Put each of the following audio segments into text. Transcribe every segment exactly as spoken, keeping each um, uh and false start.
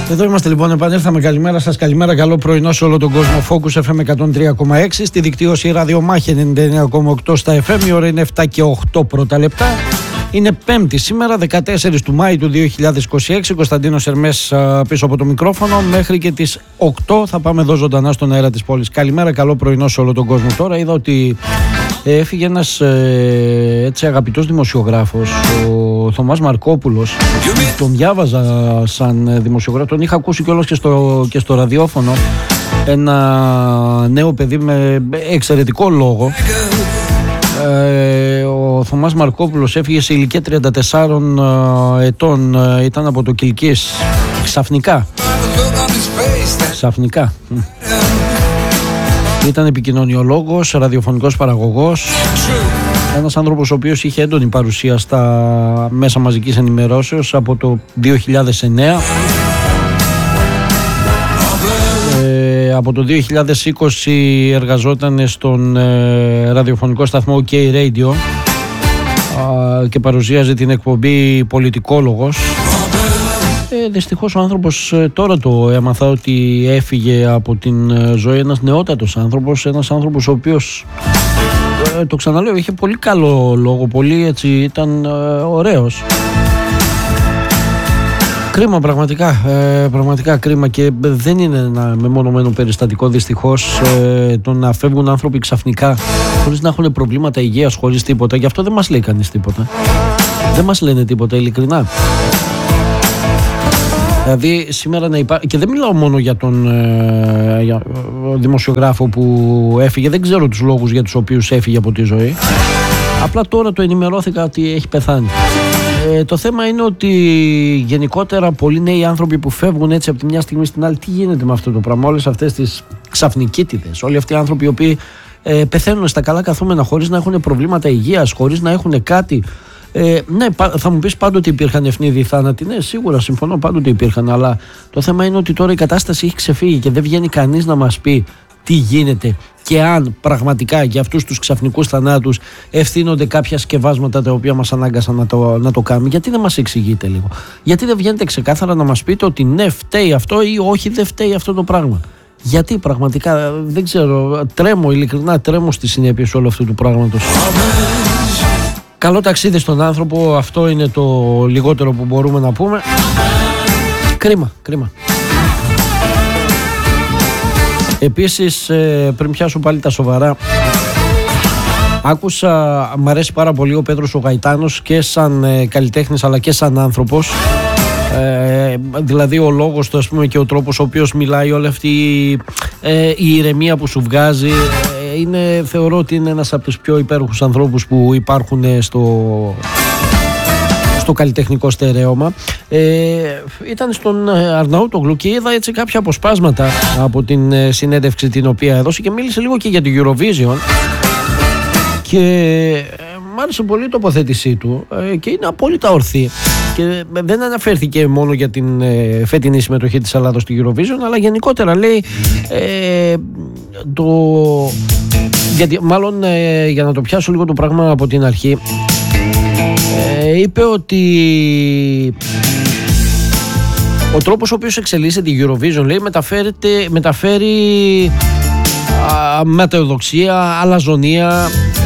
Εδώ είμαστε λοιπόν, επανέλθαμε. Καλημέρα σας, καλημέρα, καλό πρωινό σε όλο τον κόσμο. Focus εφ εμ εκατόν τρία κόμμα έξι, στη δικτύωση ραδιομάχη ενενήντα εννέα κόμμα οκτώ στα εφ εμ. Η ώρα είναι επτά και οκτώ πρώτα λεπτά. Είναι Πέμπτη σήμερα, δεκατέσσερις του Μάη του δύο χιλιάδες είκοσι έξι. Κωνσταντίνος Ερμές πίσω από το μικρόφωνο. Μέχρι και τις οκτώ θα πάμε εδώ ζωντανά στον αέρα της πόλης. Καλημέρα, καλό πρωινό σε όλο τον κόσμο. Τώρα είδα ότι έφυγε ένας ε, έτσι αγαπητός δημοσιογράφος, ο Θωμάς Μαρκόπουλος. Τον διάβαζα σαν δημοσιογράφο, τον είχα ακούσει κιόλας και στο, και στο ραδιόφωνο. Ένα νέο παιδί με εξαιρετικό λόγο. Ε, ο Θωμάς Μαρκόπουλος έφυγε σε ηλικία τριάντα τεσσάρων ε, ετών. Ε, ήταν από το Κιλκής. Ξαφνικά. Ξαφνικά. Ήταν επικοινωνιολόγος, ραδιοφωνικός παραγωγός. Ένας άνθρωπος ο οποίος είχε έντονη παρουσία στα μέσα μαζικής ενημερώσεως από το δύο χιλιάδες εννέα. Ε, από το δύο χιλιάδες είκοσι εργαζόταν στον ε, ραδιοφωνικό σταθμό OK Radio ε, και παρουσίαζε την εκπομπή Πολιτικόλογος. Ε, δυστυχώς ο άνθρωπος, ε, τώρα το έμαθα ότι έφυγε από την ε, ζωή. Ένας νεότατος άνθρωπος, ένας άνθρωπος ο οποίος, ε, το ξαναλέω, είχε πολύ καλό λόγο, πολύ έτσι, ήταν ε, ωραίος. Κρίμα, πραγματικά, ε, πραγματικά κρίμα, και δεν είναι ένα μεμονωμένο περιστατικό δυστυχώς, ε, το να φεύγουν άνθρωποι ξαφνικά χωρίς να έχουν προβλήματα υγείας, χωρίς τίποτα. Γι' αυτό δεν μας λέει κανείς τίποτα. Δεν μας λένε τίποτα, ειλικρινά. Δηλαδή σήμερα να υπάρχει, και δεν μιλάω μόνο για τον ε, για, ε, δημοσιογράφο που έφυγε, δεν ξέρω τους λόγους για τους οποίους έφυγε από τη ζωή. Απλά τώρα το ενημερώθηκα ότι έχει πεθάνει. Ε, το θέμα είναι ότι γενικότερα πολλοί νέοι άνθρωποι που φεύγουν έτσι από τη μια στιγμή στην άλλη, τι γίνεται με αυτό το πράγμα, όλες αυτές τις ξαφνικίτιδες, όλοι αυτοί οι άνθρωποι οι οποίοι ε, πεθαίνουν στα καλά καθούμενα χωρίς να έχουν προβλήματα υγείας, χωρίς να έχουν κάτι. Ε, ναι, θα μου πεις πάντοτε υπήρχαν ευνίδιοι θάνατοι. Ναι, σίγουρα συμφωνώ, πάντοτε υπήρχαν. Αλλά το θέμα είναι ότι τώρα η κατάσταση έχει ξεφύγει και δεν βγαίνει κανείς να μας πει τι γίνεται και αν πραγματικά για αυτούς τους ξαφνικούς θανάτους ευθύνονται κάποια σκευάσματα τα οποία μας ανάγκασαν να το, να το κάνουμε. Γιατί δεν μας εξηγείτε λίγο? Γιατί δεν βγαίνετε ξεκάθαρα να μας πείτε ότι ναι, φταίει αυτό ή όχι, δεν φταίει αυτό το πράγμα? Γιατί πραγματικά δεν ξέρω, τρέμω, ειλικρινά τρέμω στις συνέπειες όλου αυτού του πράγματος. Καλό ταξίδι στον άνθρωπο, αυτό είναι το λιγότερο που μπορούμε να πούμε. Κρίμα, κρίμα. Επίσης, πριν πιάσω πάλι τα σοβαρά, άκουσα, μ' αρέσει πάρα πολύ ο Πέτρος ο Γαϊτάνος και σαν καλλιτέχνης αλλά και σαν άνθρωπος. Ε, δηλαδή ο λόγος του, ας πούμε, και ο τρόπος ο οποίος μιλάει, όλη αυτή ε, η ηρεμία που σου βγάζει, ε, είναι, θεωρώ ότι είναι ένας από τους πιο υπέροχους ανθρώπους που υπάρχουν στο, στο καλλιτεχνικό στερέωμα. Ε, ήταν στον Αρναούτογλου και είδα έτσι κάποια αποσπάσματα από την συνέντευξη την οποία έδωσε και μίλησε λίγο και για την Eurovision και μ' άρεσε πολύ η τοποθέτησή του και είναι απόλυτα ορθή. Και δεν αναφέρθηκε μόνο για την ε, φετινή συμμετοχή της Ελλάδος στη Eurovision, αλλά γενικότερα λέει ε, το, γιατί, μάλλον ε, για να το πιάσω λίγο το πράγμα από την αρχή, ε, είπε ότι ο τρόπος ο οποίος εξελίσσεται η Eurovision, λέει, μεταφέρει α, ματαιοδοξία, αλαζονία,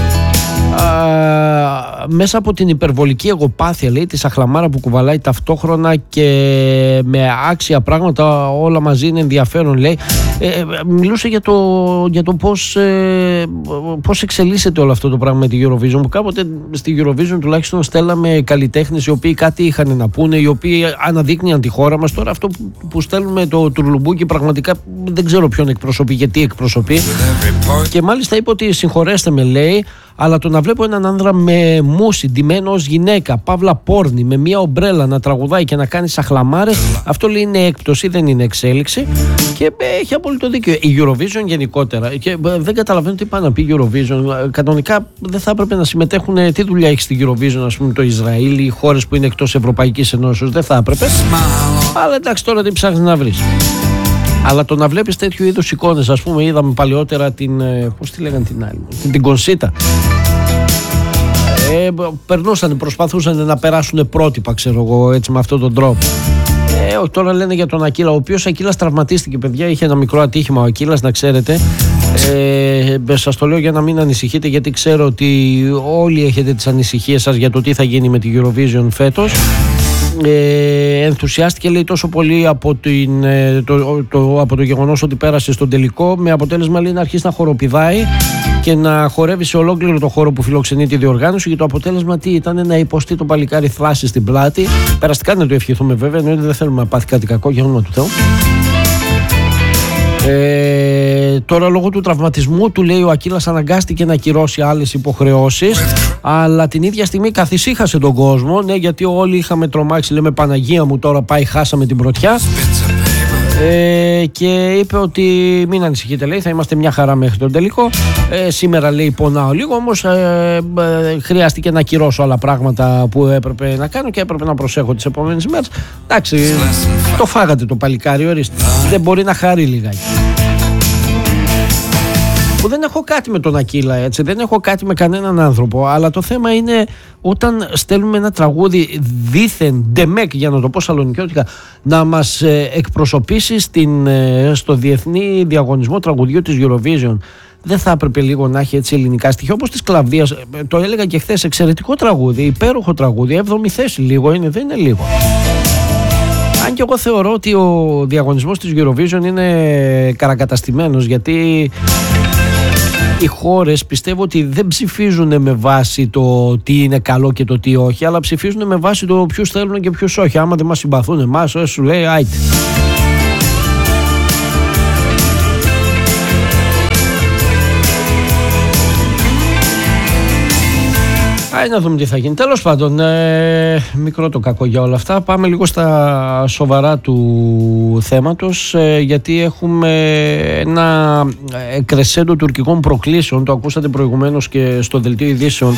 Uh, μέσα από την υπερβολική εγωπάθεια, λέει, τη σαχλαμάρα που κουβαλάει ταυτόχρονα και με άξια πράγματα όλα μαζί είναι ενδιαφέρον, λέει. Ε, μιλούσε για το, για το πώς, ε, πώς εξελίσσεται όλο αυτό το πράγμα με τη Eurovision, που κάποτε στη Eurovision τουλάχιστον στέλναμε καλλιτέχνες οι οποίοι κάτι είχαν να πούνε, οι οποίοι αναδείκνυαν τη χώρα μας. Τώρα αυτό που, που στέλνουμε το τουρλουμπούκι πραγματικά δεν ξέρω ποιον εκπροσωπεί, γιατί εκπροσωπεί. Και μάλιστα είπε ότι συγχωρέστε με, λέει, αλλά το να βλέπω έναν άνδρα με μουσι, ντυμένο ως γυναίκα, παύλα πόρνη, με μια ομπρέλα να τραγουδάει και να κάνει σαχλαμάρες, αυτό, λέει, είναι έκπτωση, δεν είναι εξέλιξη. Και έχει απόλυτο δίκιο. Η Eurovision γενικότερα, και δεν καταλαβαίνω τι πάει να πει η Eurovision. Κανονικά δεν θα έπρεπε να συμμετέχουν. Τι δουλειά έχει στη Eurovision, ας πούμε, το Ισραήλ, οι χώρες που είναι εκτός Ευρωπαϊκής Ενώσεως? Δεν θα έπρεπε. Αλλά εντάξει, τώρα τι ψάχνεις να βρεις? Αλλά το να βλέπεις τέτοιου είδους εικόνες, ας πούμε, είδαμε παλαιότερα την, πώς τη λέγανε την άλλη, την, την Κονσίτα. Ε, περνούσαν, προσπαθούσαν να περάσουν πρότυπα, ξέρω εγώ, έτσι, με αυτόν τον τρόπο. Ε, όχι, τώρα λένε για τον Ακύλα, ο οποίος Ακύλας τραυματίστηκε, παιδιά. Είχε ένα μικρό ατύχημα ο Ακύλας, να ξέρετε. Ε, σας το λέω για να μην ανησυχείτε, γιατί ξέρω ότι όλοι έχετε τις ανησυχίες σας για το τι θα γίνει με τη Eurovision φέτος. Ε, ενθουσιάστηκε, λέει, τόσο πολύ από, την, το, το, από το γεγονός ότι πέρασε στον τελικό, με αποτέλεσμα, λέει, να αρχίσει να χοροπηδάει και να χορεύει σε ολόκληρο το χώρο που φιλοξενεί τη διοργάνωση. Και το αποτέλεσμα τι ήταν? Να υποστεί το παλικάρι θλάση στην πλάτη. Περαστικά να του ευχηθούμε, βέβαια, εννοείται, δεν θέλουμε να πάθει κάτι κακό, για όνομα του Θεού. Ε, τώρα λόγω του τραυματισμού του, λέει, ο Ακύλας αναγκάστηκε να ακυρώσει άλλες υποχρεώσεις, αλλά την ίδια στιγμή καθησύχασε τον κόσμο, ναι, γιατί όλοι είχαμε τρομάξει, λέμε, Παναγία μου, τώρα πάει, χάσαμε την πρωτιά. Ε, και είπε ότι μην ανησυχείτε, λέει, θα είμαστε μια χαρά μέχρι τον τελικό. Ε, σήμερα, λέει, πονάω λίγο, όμως ε, ε, χρειάστηκε να ακυρώσω άλλα πράγματα που έπρεπε να κάνω και έπρεπε να προσέχω τις επόμενες μέρες. Εντάξει, το φάγατε το παλικάρι, ορίστε. Δεν μπορεί να χαρεί λιγάκι. Που δεν έχω κάτι με τον Ακύλα, έτσι, δεν έχω κάτι με κανέναν άνθρωπο, αλλά το θέμα είναι όταν στέλνουμε ένα τραγούδι δήθεν ντεμεκ, για να το πω σαλονικιώτικα, να μας ε, εκπροσωπήσει στην, ε, στο διεθνή διαγωνισμό τραγουδιού της Eurovision. Δεν θα έπρεπε λίγο να έχει έτσι ελληνικά στοιχεία, όπως της Κλαβδίας? Το έλεγα και χθες, εξαιρετικό τραγούδι, υπέροχο τραγούδι, έβδομη θέση, λίγο είναι, δεν είναι λίγο. Αν και εγώ θεωρώ ότι ο διαγωνισμός της Eurovision είναι καρακαταστημένος, γιατί οι χώρες πιστεύω ότι δεν ψηφίζουν με βάση το τι είναι καλό και το τι όχι, αλλά ψηφίζουν με βάση το ποιους θέλουν και ποιους όχι. Άμα δεν μας συμπαθούν εμάς, όσο σου λέει, άιτε. Άι, να δούμε τι θα γίνει. Τέλος πάντων, ε, μικρό το κακό για όλα αυτά. Πάμε λίγο στα σοβαρά του θέματος, ε, γιατί έχουμε ένα κρεσέντο τουρκικών προκλήσεων. Το ακούσατε προηγουμένως και στο δελτίο ειδήσεων.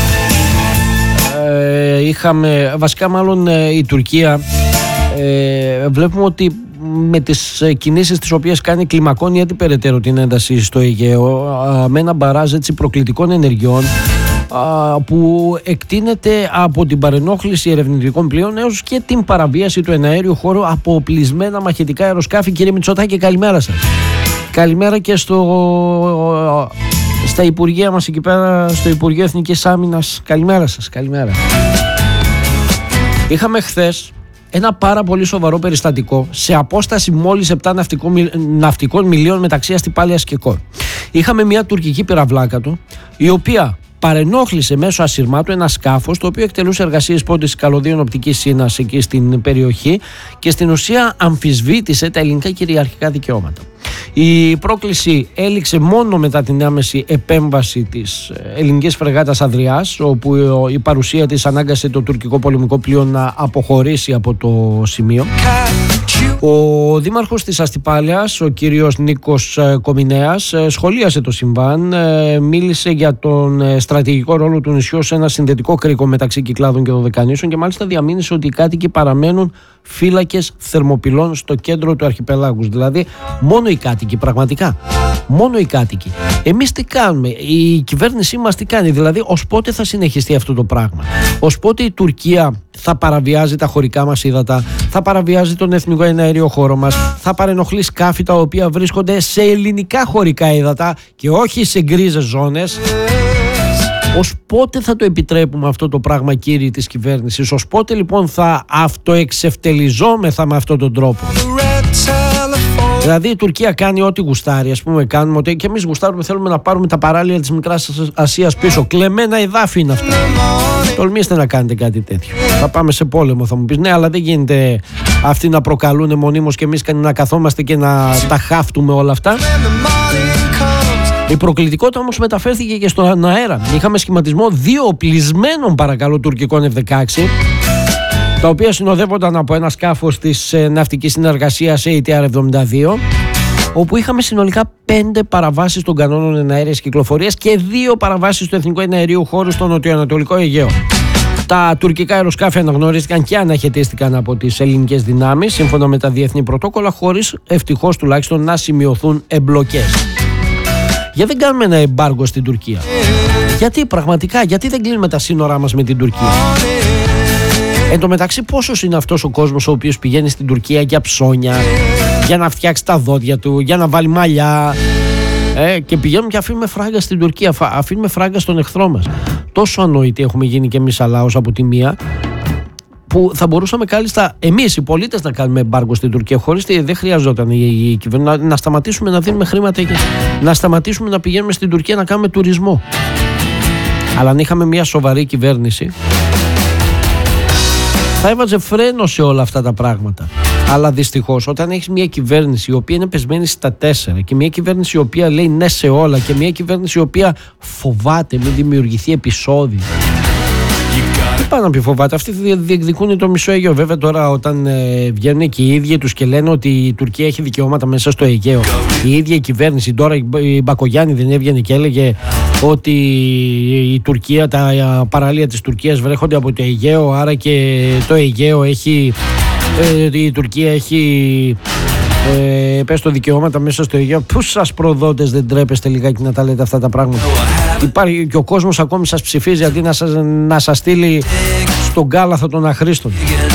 Ε, είχαμε, βασικά μάλλον ε, η Τουρκία, ε, βλέπουμε ότι με τις κινήσεις τις οποίες κάνει κλιμακώνει έτσι περαιτέρω την ένταση στο Αιγαίο, με ένα μπαράζ έτσι προκλητικών ενεργειών, που εκτείνεται από την παρενόχληση ερευνητικών πλοίων έως και την παραβίαση του εναέριου χώρου από οπλισμένα μαχητικά αεροσκάφη. Κύριε Μητσοτάκη, καλημέρα σας. Καλημέρα και στο, στα Υπουργεία μας εκεί πέρα, στο Υπουργείο Εθνικής Άμυνας. Καλημέρα σας, καλημέρα. Είχαμε χθες ένα πάρα πολύ σοβαρό περιστατικό σε απόσταση μόλις επτά ναυτικών, ναυτικών μιλίων μεταξύ Αστυπάλειας και Κόρ. Είχαμε μια τουρκική πυραυλάκατο, η οποία παρενόχλησε μέσω ασυρμάτου ένα σκάφος το οποίο εκτελούσε εργασίες πόντισης καλωδίων οπτικής σύνας εκεί στην περιοχή και στην ουσία αμφισβήτησε τα ελληνικά κυριαρχικά δικαιώματα. Η πρόκληση έληξε μόνο μετά την άμεση επέμβαση της ελληνικής φρεγάτας Αδριάς, όπου η παρουσία της ανάγκασε το τουρκικό πολεμικό πλοίο να αποχωρήσει από το σημείο. Ο δήμαρχος της Αστυπάλειας, ο κύριος Νίκος Κομινέας, σχολίασε το συμβάν, μίλησε για τον στρατηγικό ρόλο του νησιού σε ένα συνδετικό κρίκο μεταξύ Κυκλάδων και Δωδεκανήσων και μάλιστα διαμήνυσε ότι οι κάτοικοι παραμένουν φύλακες θερμοπυλών στο κέντρο του αρχιπελάγους. Δηλαδή μόνο οι κάτοικοι, πραγματικά μόνο οι κάτοικοι. Εμείς τι κάνουμε, η κυβέρνησή μας τι κάνει? Δηλαδή ως πότε θα συνεχιστεί αυτό το πράγμα? Ως πότε η Τουρκία θα παραβιάζει τα χωρικά μας ύδατα, θα παραβιάζει τον εθνικό εναέριο χώρο μας, θα παρενοχλεί σκάφη τα οποία βρίσκονται σε ελληνικά χωρικά ύδατα και όχι σε γκρίζες ζώνες? Ως πότε θα το επιτρέπουμε αυτό το πράγμα, κύριοι της κυβέρνησης? Ως πότε λοιπόν θα αυτοεξευτελιζόμεθα με αυτόν τον τρόπο? Δηλαδή η Τουρκία κάνει ό,τι γουστάρει, ας πούμε, κάνουμε ότι και εμείς γουστάρουμε, θέλουμε να πάρουμε τα παράλια της Μικράς Ασίας πίσω. Κλεμμένα εδάφη είναι αυτά. Τολμήστε να κάνετε κάτι τέτοιο. Θα πάμε σε πόλεμο, θα μου πεις. Ναι, αλλά δεν γίνεται αυτοί να προκαλούν μονίμως και εμείς να καθόμαστε και να τα χάφτουμε όλα αυτά. Η προκλητικότητα όμως μεταφέρθηκε και στον αέρα. Είχαμε σχηματισμό δύο οπλισμένων, παρακαλώ, τουρκικών εφ δεκαέξι, τα οποία συνοδεύονταν από ένα σκάφος της ναυτικής συνεργασίας έι τι αρ εβδομήντα δύο, όπου είχαμε συνολικά πέντε παραβάσεις των κανόνων εναέριας κυκλοφορίας και δύο παραβάσεις του εθνικού εναερίου χώρου στο νοτιοανατολικό Αιγαίο. Τα τουρκικά αεροσκάφη αναγνωρίστηκαν και αναχαιτίστηκαν από τις ελληνικές δυνάμεις, σύμφωνα με τα διεθνή πρωτόκολλα, χωρίς ευτυχώς τουλάχιστον να σημειωθούν εμπλοκές. Γιατί δεν κάνουμε ένα εμπάργκο στην Τουρκία? Γιατί πραγματικά, γιατί δεν κλείνουμε τα σύνορά μας με την Τουρκία? Εν τω μεταξύ, πόσος είναι αυτός ο κόσμος ο οποίος πηγαίνει στην Τουρκία για ψώνια, για να φτιάξει τα δόντια του, για να βάλει μαλλιά, ε, και πηγαίνουμε και αφήνουμε φράγκα στην Τουρκία, αφήνουμε φράγκα στον εχθρό μας. Τόσο ανόητοι έχουμε γίνει και εμείς λαός από τη μία, που θα μπορούσαμε κάλλιστα εμείς οι πολίτες να κάνουμε εμπάργκο στην Τουρκία, χωρίς δεν χρειαζόταν η, η κυβέρνηση, να, να σταματήσουμε να δίνουμε χρήματα και να σταματήσουμε να πηγαίνουμε στην Τουρκία να κάνουμε τουρισμό. Αλλά αν είχαμε μια σοβαρή κυβέρνηση, θα έβαζε φρένο σε όλα αυτά τα πράγματα. Αλλά δυστυχώς, όταν έχεις μια κυβέρνηση η οποία είναι πεσμένη στα τέσσερα και μια κυβέρνηση η οποία λέει ναι σε όλα και μια κυβέρνηση η οποία φοβάται μην δημιουργηθεί επεισόδιο. Τι πάνε να πει φοβάται, αυτοί διεκδικούν το μισό Αιγαίο. Βέβαια τώρα όταν ε, βγαίνουν και οι ίδιοι τους και λένε ότι η Τουρκία έχει δικαιώματα μέσα στο Αιγαίο, η ίδια η κυβέρνηση, τώρα η Μπακογιάννη δεν έβγαινε και έλεγε ότι η Τουρκία, τα παραλία της Τουρκίας βρέχονται από το Αιγαίο, άρα και το Αιγαίο έχει, ε, η Τουρκία έχει ε, πες το δικαιώματα μέσα στο Αιγαίο. Πού σας προδότες δεν τρέπεστε λιγάκι να τα λέτε αυτά τα πράγματα? Υπάρχει και ο κόσμος ακόμη σας ψηφίζει αντί να σας, να σας στείλει στον κάλαθο των αχρήστων.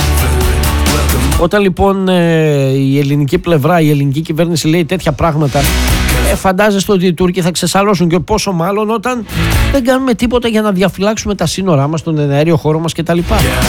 Όταν λοιπόν ε, η ελληνική πλευρά, η ελληνική κυβέρνηση λέει τέτοια πράγματα, ε, φαντάζεστε ότι οι Τούρκοι θα ξεσαλώσουν, και πόσο μάλλον όταν δεν κάνουμε τίποτα για να διαφυλάξουμε τα σύνορά μας, τον εναέριο χώρο μας κτλ.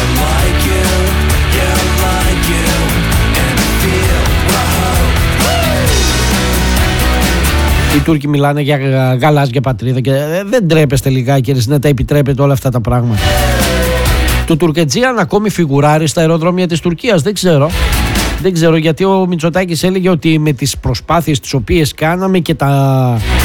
Οι Τούρκοι μιλάνε για γαλάζια πατρίδα και δεν τρέπεστε λιγάκι να τα επιτρέπετε όλα αυτά τα πράγματα. Το Τουρκετζίαν ακόμη φιγουράρει στα αεροδρόμια της Τουρκίας, δεν ξέρω. Δεν ξέρω, γιατί ο Μητσοτάκης έλεγε ότι με τις προσπάθειες τις οποίες κάναμε και τα